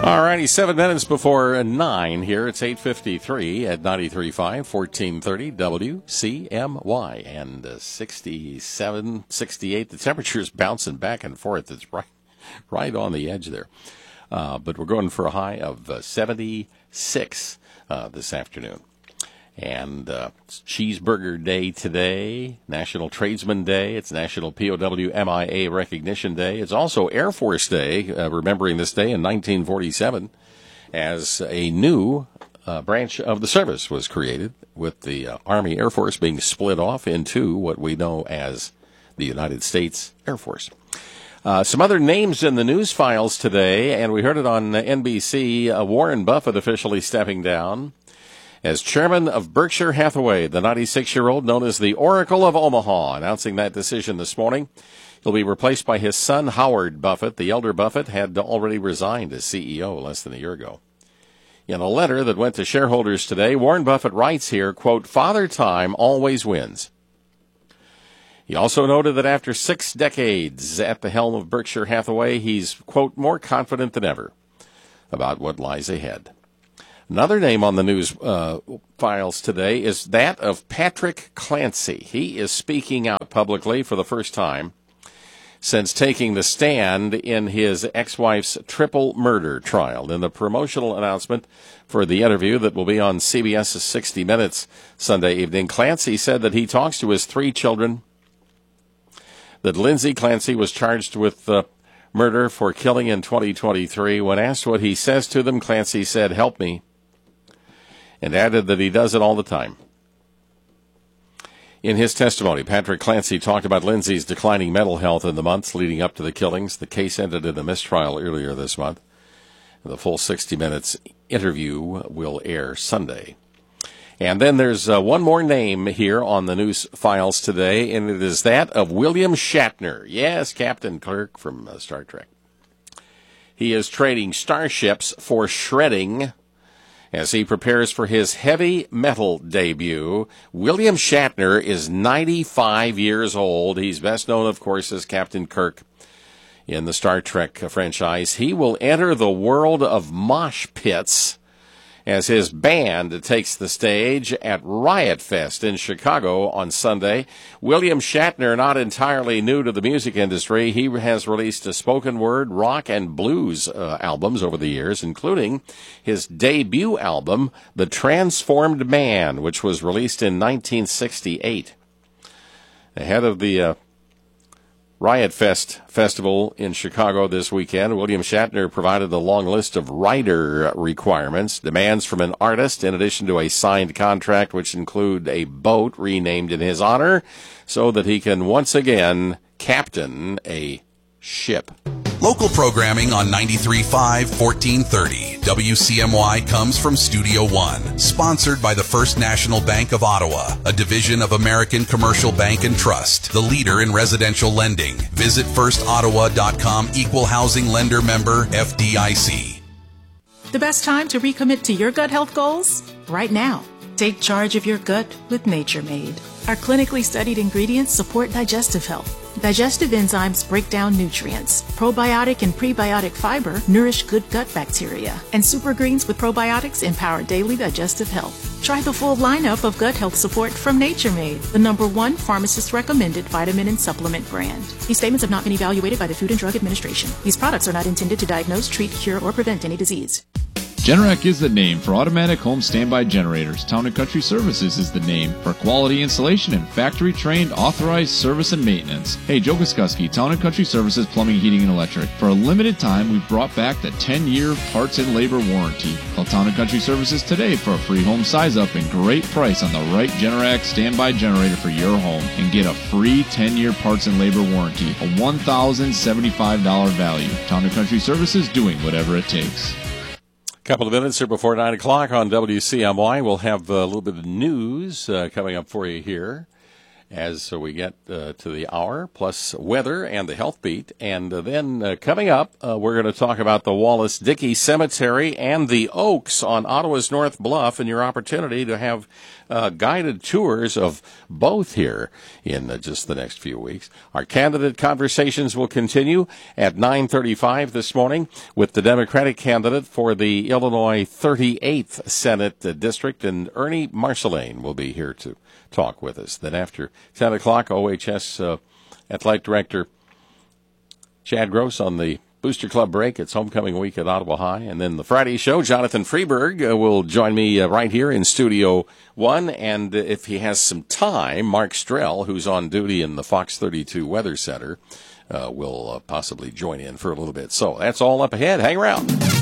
All righty, 7 minutes before 9 here. It's 8:53 at 93.5, 1430 WCMY. And 67, 68. The temperature's bouncing back and forth. It's right on the edge there. But we're going for a high of 76 this afternoon. And it's Cheeseburger Day today, National Tradesman Day. It's National POW MIA Recognition Day. It's also Air Force Day, remembering this day in 1947 as a new branch of the service was created, with the Army Air Force being split off into what we know as the United States Air Force. Some other names in the news files today, and we heard it on NBC, Warren Buffett officially stepping down as chairman of Berkshire Hathaway. The 96-year-old, known as the Oracle of Omaha, announcing that decision this morning. He'll be replaced by his son, Howard Buffett. The elder Buffett had already resigned as CEO less than a year ago. In a letter that went to shareholders today, Warren Buffett writes here, quote, "Father Time always wins." He also noted that after 6 decades at the helm of Berkshire Hathaway, he's, quote, more confident than ever about what lies ahead. Another name on the news files today is that of Patrick Clancy. He is speaking out publicly for the first time since taking the stand in his ex-wife's triple murder trial. In the promotional announcement for the interview that will be on CBS's 60 Minutes Sunday evening, Clancy said that he talks to his 3 children, that Lindsay Clancy was charged with murder for killing in 2023. When asked what he says to them, Clancy said, "Help me," and added that he does it all the time. In his testimony, Patrick Clancy talked about Lindsay's declining mental health in the months leading up to the killings. The case ended in a mistrial earlier this month. The full 60 Minutes interview will air Sunday. And then there's one more name here on the news files today, and it is that of William Shatner. Yes, Captain Kirk from Star Trek. He is trading starships for shredding as he prepares for his heavy metal debut. William Shatner is 95 years old. He's best known, of course, as Captain Kirk in the Star Trek franchise. He will enter the world of mosh pits as his band takes the stage at Riot Fest in Chicago on Sunday. William Shatner, not entirely new to the music industry. He has released a spoken word, rock, and blues albums over the years, including his debut album, The Transformed Man, which was released in 1968. Ahead of the Riot Fest Festival in Chicago this weekend, William Shatner provided a long list of writer requirements, demands from an artist, in addition to a signed contract, which include a boat renamed in his honor so that he can once again captain a ship. Local programming on 93.5, 1430. WCMY comes from Studio One, sponsored by the First National Bank of Ottawa, a division of American Commercial Bank and Trust, the leader in residential lending. Visit firstottawa.com, equal housing lender member, FDIC. The best time to recommit to your gut health goals? Right now. Take charge of your gut with Nature Made. Our clinically studied ingredients support digestive health. Digestive enzymes break down nutrients. Probiotic and prebiotic fiber nourish good gut bacteria. And super greens with probiotics empower daily digestive health. Try the full lineup of gut health support from Nature Made, the #1 pharmacist-recommended vitamin and supplement brand. These statements have not been evaluated by the Food and Drug Administration. These products are not intended to diagnose, treat, cure, or prevent any disease. Generac is the name for automatic home standby generators. Town & Country Services is the name for quality installation and factory-trained authorized service and maintenance. Hey, Joe Goskuski, Town & Country Services Plumbing, Heating, and Electric. For a limited time, we've brought back the 10-year parts and labor warranty. Call Town & Country Services today for a free home size-up and great price on the right Generac standby generator for your home. And get a free 10-year parts and labor warranty, a $1,075 value. Town & Country Services, doing whatever it takes. Couple of minutes here before 9 o'clock on WCMY. We'll have a little bit of news coming up for you here as we get to the hour, plus weather and the health beat. And then coming up, we're going to talk about the Wallace-Dickey Cemetery and the Oaks on Ottawa's North Bluff, and your opportunity to have guided tours of both here in just the next few weeks. Our candidate conversations will continue at 9:35 this morning with the Democratic candidate for the Illinois 38th Senate District, and Ernie Marceline will be here to talk with us. Then after 10 o'clock, OHS Athletic Director Chad Gross on the Booster Club break. It's homecoming week at Ottawa High. And then the Friday show, Jonathan Freeberg will join me right here in Studio 1. And if he has some time, Mark Strell, who's on duty in the Fox 32 Weather Center, will possibly join in for a little bit. So that's all up ahead. Hang around.